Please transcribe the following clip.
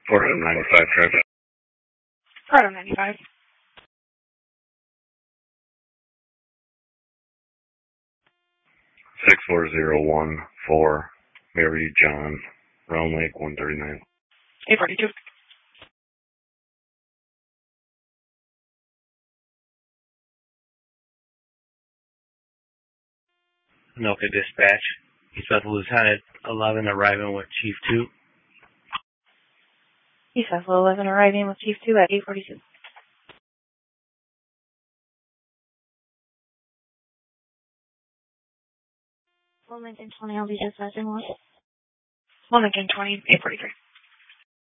Port 95 traffic. Port 95. 64014 Mary John, Round Lake 139. 842. Anoka Dispatch. East Bethel Lieutenant 11 arriving with Chief 2. East Bethel 11 arriving with Chief 2 at 842. Wilmington 20, I'll be dispatching one. Wilmington 20, 843.